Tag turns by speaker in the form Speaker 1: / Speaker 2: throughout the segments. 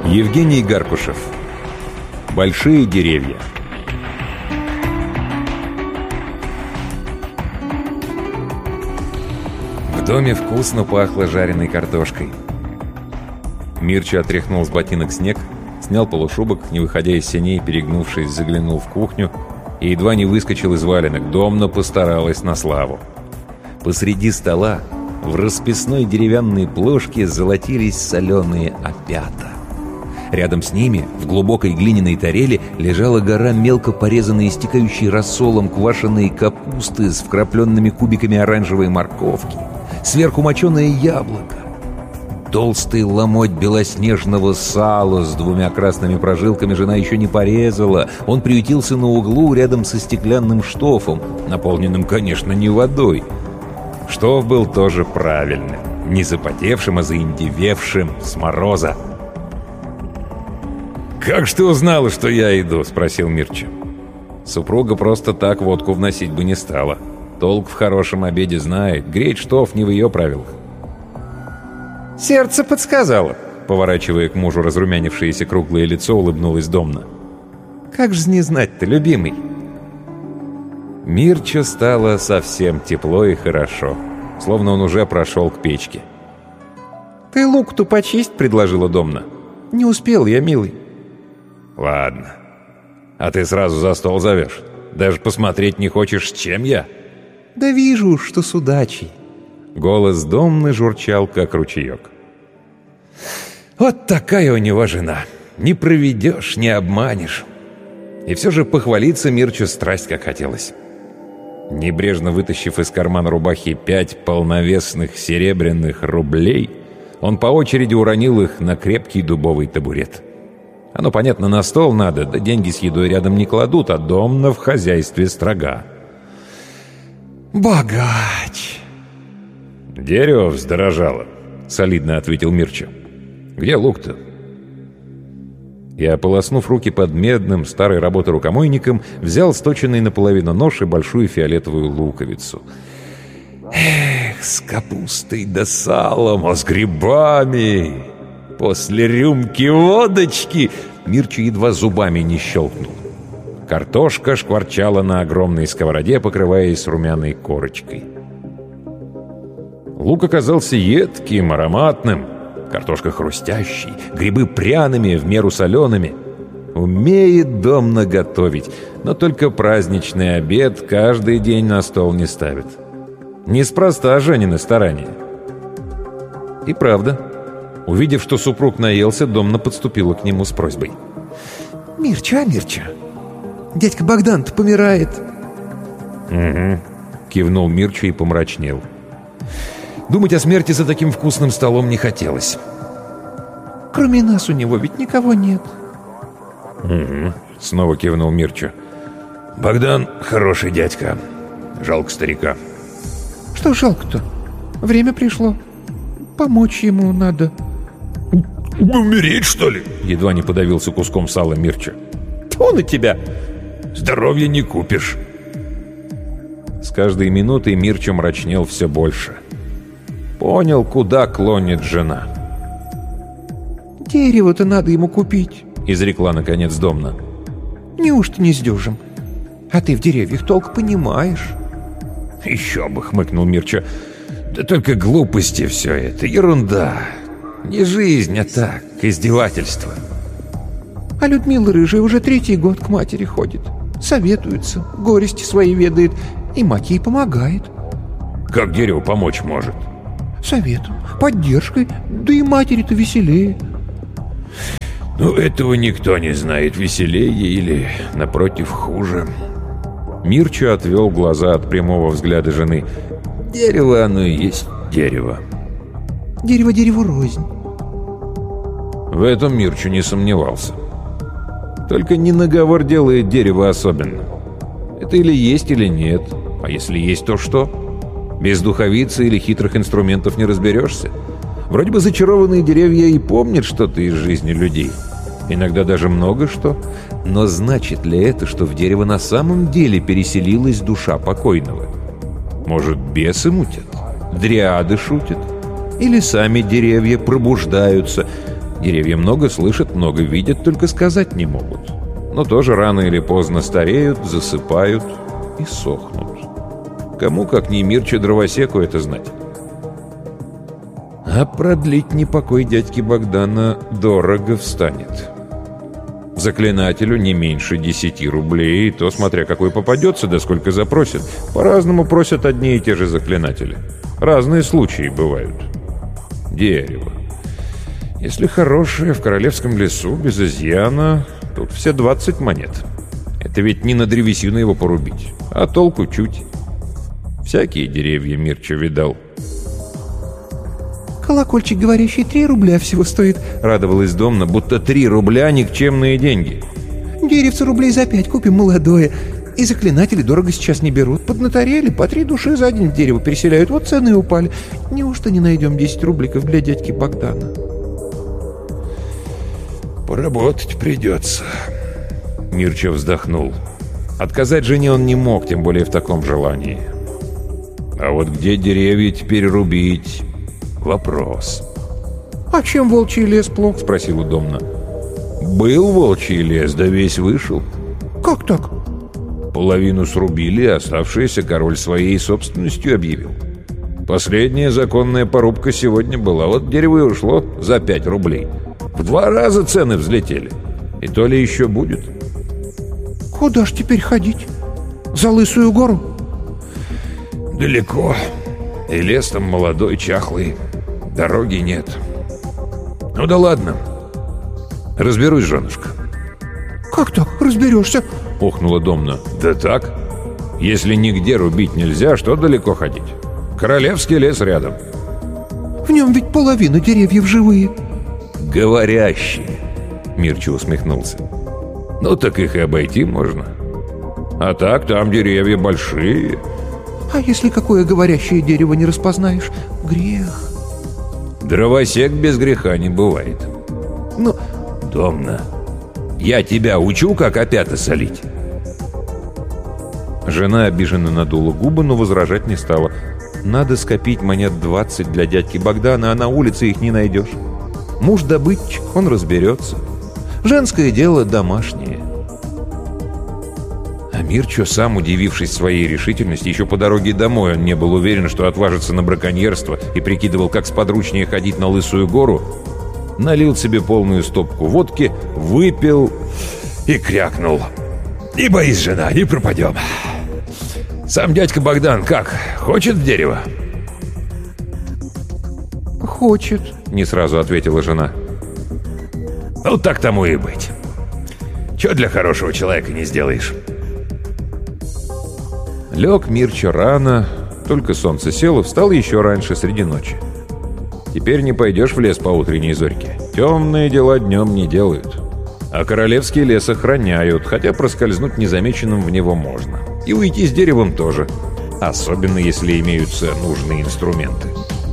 Speaker 1: Евгений Гаркушев. Большие деревья. В доме вкусно пахло жареной картошкой. Мирча отряхнул с ботинок снег, снял полушубок, не выходя из сеней, перегнувшись, заглянул в кухню и едва не выскочил из валенок. Домна постаралась на славу. Посреди стола в расписной деревянной плошке золотились соленые опята. Рядом с ними, в глубокой глиняной тареле, лежала гора мелко порезанной, истекающей рассолом квашеной капусты с вкрапленными кубиками оранжевой морковки, сверху моченое яблоко, толстый ломоть белоснежного сала с 2 красными прожилками жена еще не порезала. Он приютился на углу рядом со стеклянным штофом, наполненным, конечно, не водой. Штоф был тоже правильным, не запотевшим, а заиндевевшим с мороза. «Как ж ты узнала, что я иду?» — спросил Мирча. Супруга просто так водку вносить бы не стала. Толк в хорошем обеде знает, греть штоф не в ее правилах. «Сердце подсказало», — поворачивая к мужу разрумянившееся круглое лицо, улыбнулась Домна. «Как же не знать-то, любимый?» Мирча стало совсем тепло и хорошо, словно он уже прошел к печке. «Ты лук-то почисть», — предложила Домна. «Не успел я, милый». «Ладно. А ты сразу за стол зовешь? Даже посмотреть не хочешь, с чем я?» «Да вижу, что с удачей». Голос Домны журчал, как ручеек. «Вот такая у него жена. Не проведешь, не обманешь». И все же похвалиться Мирчу страсть как хотелось. Небрежно вытащив из кармана рубахи 5 полновесных серебряных рублей, он по очереди уронил их на крепкий дубовый табурет. Оно, понятно, на стол надо, да деньги с едой рядом не кладут, а Домна в хозяйстве строга. «Богач!» «Дерево вздорожало», — солидно ответил Мирча. «Где лук-то?» И, ополоснув руки под медным, старой работы рукомойником, взял сточенный наполовину нож и большую фиолетовую луковицу. «Эх, с капустой да салом, а с грибами! После рюмки водочки!» Мирча едва зубами не щелкнул. Картошка шкварчала на огромной сковороде, покрываясь румяной корочкой. Лук оказался едким, ароматным, картошка хрустящей, грибы пряными, в меру солеными. Умеет Домна готовить, но только праздничный обед каждый день на стол не ставит. Неспроста Женины старания. И правда, увидев, что супруг наелся, Домна подступила к нему с просьбой. «Мирча, дядька Богдан-то помирает». «Угу», — кивнул Мирча и помрачнел. Думать о смерти за таким вкусным столом не хотелось. «Кроме нас у него ведь никого нет». «Угу», — снова кивнул Мирча. «Богдан хороший дядька. Жалко старика». «Что жалко-то? Время пришло. Помочь ему надо». «Умереть, что ли?» — едва не подавился куском сала Мирча. «Тьфу на тебя! Здоровья не купишь». С каждой минутой Мирча мрачнел все больше. Понял, куда клонит жена. «Дерево-то надо ему купить», — изрекла наконец Домна. «Неужто не сдюжим? А ты в деревьях толк понимаешь». «Еще бы», — хмыкнул Мирча. «Да только глупости все это, ерунда. Не жизнь, а так, издевательство». «А Людмила Рыжая уже 3-й год к матери ходит. Советуется, горести свои ведает, и мать ей помогает». «Как дереву помочь может?» «Советом, поддержкой, да и матери-то веселее». «Ну, этого никто не знает, веселее или, напротив, хуже». Мирча отвел глаза от прямого взгляда жены. «Дерево оно и есть дерево». «Дерево дереву рознь». В этом Мирча не сомневался. Только не наговор делает дерево особенно. Это или есть, или нет. А если есть, то что? Без духовицы или хитрых инструментов не разберешься. Вроде бы зачарованные деревья и помнят что-то из жизни людей. Иногда даже много что. Но значит ли это, что в дерево на самом деле переселилась душа покойного? Может, бесы мутят? Дриады шутят? Или сами деревья пробуждаются? Деревья много слышат, много видят, только сказать не могут. Но тоже рано или поздно стареют, засыпают и сохнут. Кому, как не Мирча Дровосеку, это знать. А продлить непокой дядьки Богдана дорого встанет. Заклинателю не меньше 10 рублей, и то смотря какой попадется, да сколько запросят. По-разному просят одни и те же заклинатели. Разные случаи бывают. Дерево. Если хорошее, в королевском лесу, без изъяна, тут все 20 монет. Это ведь не на древесину его порубить, а толку чуть. Всякие деревья Мирча видал.
Speaker 2: «Колокольчик говорящий 3 рубля всего стоит»,
Speaker 1: — радовалась Домна, будто 3 рубля — никчемные деньги.
Speaker 2: «Деревце рублей за 5 купим молодое. И заклинатели дорого сейчас не берут. Поднаторели, по 3 души за день в дерево переселяют. Вот цены упали. Неужто не найдем 10 рубликов для дядьки Богдана?»
Speaker 1: «Поработать придется», — Мирча вздохнул. Отказать жене он не мог, тем более в таком желании. А вот где деревья теперь рубить — вопрос.
Speaker 2: «А чем волчий лес плох?» —
Speaker 1: спросила Домна. «Был волчий лес, да весь вышел».
Speaker 2: «Как так?»
Speaker 1: Половину срубили, а оставшееся король своей собственностью объявил. Последняя законная порубка сегодня была. Вот дерево и ушло за 5 рублей. В 2 раза цены взлетели. И то ли еще будет.
Speaker 2: «Куда ж теперь ходить? За Лысую гору?»
Speaker 1: «Далеко. И лес там молодой, чахлый. Дороги нет. Ну да ладно. Разберусь, женушка».
Speaker 2: «Как так? Разберешься?»
Speaker 1: — охнула Домна. «Да так. Если нигде рубить нельзя, что далеко ходить? Королевский лес рядом».
Speaker 2: «В нем ведь половина деревьев живые».
Speaker 1: «Говорящие», — Мирча усмехнулся. «Ну так их и обойти можно. А так там деревья большие».
Speaker 2: «А если какое говорящее дерево не распознаешь? Грех».
Speaker 1: «Дровосек без греха не бывает».
Speaker 2: «Ну,
Speaker 1: Домна, я тебя учу, как опята солить». Жена обиженно надула губы, но возражать не стала. Надо скопить монет 20 для дядьки Богдана, а на улице их не найдешь. Муж добытчик, он разберется. Женское дело домашнее. А Мирчо, сам удивившись своей решительности, еще по дороге домой он не был уверен, что отважится на браконьерство, и прикидывал, как сподручнее ходить на Лысую гору, налил себе полную стопку водки, выпил и крякнул. «Не боись, жена, не пропадем. Сам дядька Богдан как, хочет в дерево?»
Speaker 2: хочет»,
Speaker 1: — не сразу ответила жена. «Ну, так тому и быть. Чего для хорошего человека не сделаешь?» Лег Мирча рано, только солнце село, встал еще раньше, среди ночи. Теперь не пойдешь в лес по утренней зорьке. Темные дела днем не делают. А королевский лес охраняют, хотя проскользнуть незамеченным в него можно. И уйти с деревом тоже. Особенно, если имеются нужные инструменты.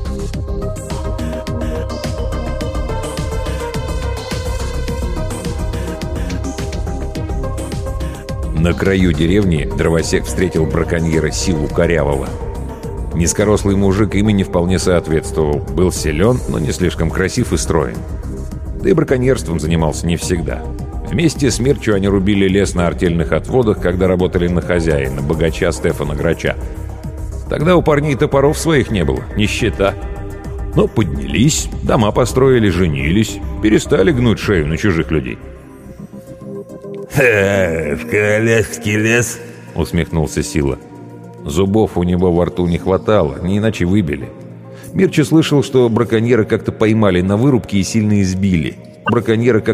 Speaker 1: На краю деревни дровосек встретил браконьера Силу Корявого. Низкорослый мужик имени вполне соответствовал. Был силен, но не слишком красив и строен. Да и браконьерством занимался не всегда. Вместе с Мирчу они рубили лес на артельных отводах, когда работали на хозяина, богача Стефана Грача. Тогда у парней топоров своих не было, нищета. Но поднялись, дома построили, женились, перестали гнуть шею на чужих людей.
Speaker 3: «В королевский лес?»
Speaker 1: — усмехнулся Сила. Зубов у него во рту не хватало, не иначе выбили. Мирча слышал, что браконьеры как-то поймали на вырубке и сильно избили. Браконьеры как